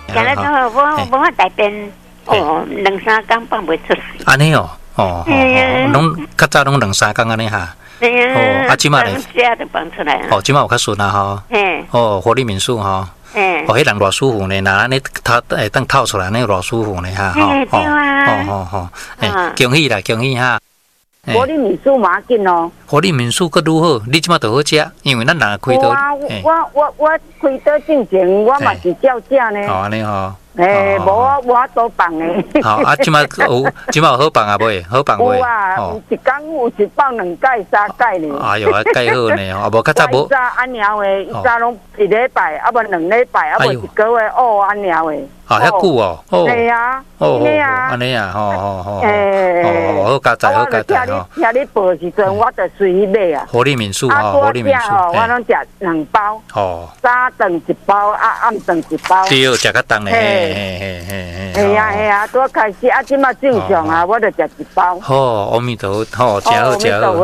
今日我大便2-3天放不出来。 安尼哦，拢较早拢2-3天安尼哈。 哦，即马咧，食就放出来啊。 哦，即马有较顺啊吼。哦，活力民宿吼。迄人偌舒服呢，那安尼当透出来，那偌舒服呢哈。 对啊。 恭喜啦，恭喜哈。 活力民宿嘛紧哦。 活力民宿阁愈好，你即马就好食，因为咱人开刀。 我开刀之前，我嘛是照食呢。 哦，安尼吼。 无多放诶。 好啊，即马有好放啊，袂好放袂。 有啊，一工有一放2盖3盖呢。 哎呦，介好呢，啊无较早无。 早安鸟诶，伊早拢1礼拜，啊无2礼拜，啊无1个月安鸟诶。 啊，遐久哦。 对啊， 安尼啊，好，好加载，好加载吼。 听你报时阵，我就随去买啊。 活力民宿吼，活力民宿。 我拢食2包。 哦。 早顿1包，暗顿1包。 对，食较重嘞。 系啊，拄开始啊，即马正常啊，我就食1包。 好，阿弥陀佛，好，真好，真好，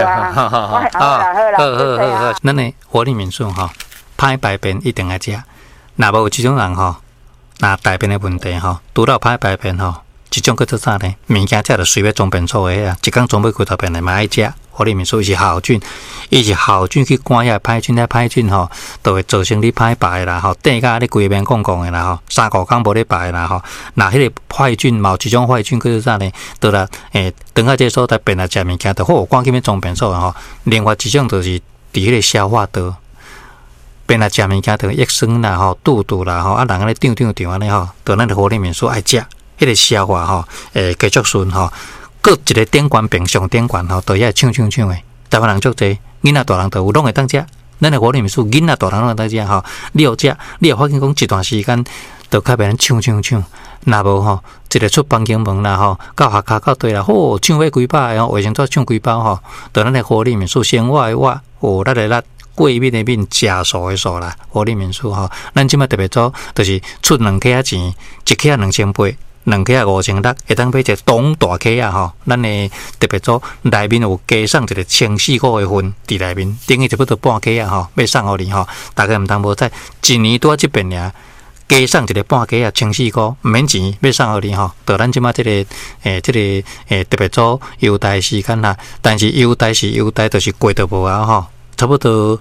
好。咱的活力民宿吼，歹排便一定要食。若无有即种人吼，若大便的问题吼，拄到歹排便吼，一种叫做啥呢？物件食着随便装便错的啊，一工装要几头便的嘛爱食。活力民宿是好菌，伊是好菌去赶遐歹菌，遐歹菌吼，就会造成你歹排啦吼，顶甲你规面讲的啦吼，3-5工无咧排啦吼。那迄个坏菌，某一种坏菌叫做啥呢？就啦，等下这所在便来食物件，就好赶紧要装便错吼。另外一种就是伫迄个消化道，便来食物件就益生啦吼、肚肚啦吼，啊人安尼长安尼吼，就咱的活力民宿爱食，迄个消化吼，继续顺吼。各一个顶悬平上顶悬吼，都遐抢诶。台湾人足济，囡仔大人都有拢会当食。咱的活力民宿，囡仔大人拢会当食吼。你有食，你有发现讲一段时间，就较别人抢。若无吼，一个出房间门啦吼，到下骹到底啦，抢要几百个吼，卫生纸抢几包吼。就咱的活力民宿，生活的活，力的力，过敏的敏，食素的素啦。活力民宿吼，咱即摆特别做，就是出2克钱，一克2800。2克5600，会当买一个中大克啊吼，咱的特别组内面有加送一个1004个的份伫内面，等于差不多半克啊吼，要送互你吼，大概毋通无在一年拄即边尔，加送一个半克啊1004个，毋免钱要送互你吼，到咱即马即个特别组优待时间啦，但是优待就是过都无啊吼。差不多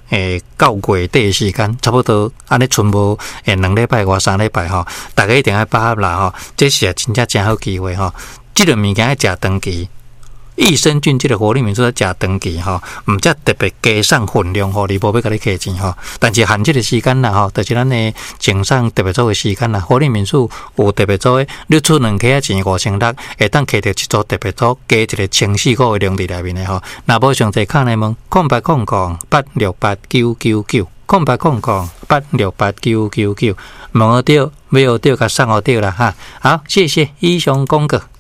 9月底的时间，差不多安尼剩无2礼拜或3礼拜吼，大家一定要把握啦吼，这是真正真好机会吼。这个物件要食长期，益生菌这个活力民宿要食长期吼，毋则特别加送分量吼，你无要甲你客气吼。但是限这个时间啦吼，就是咱的前送特别组的时间啦。活力民宿有特别组的，你出2克钱5600，会当摕到一组特别组加一个1004个的量伫内面的吼。若无详细看内问，0800868999，0800868999，问得到，买得到，甲送得到啦哈。好，谢谢以上公告。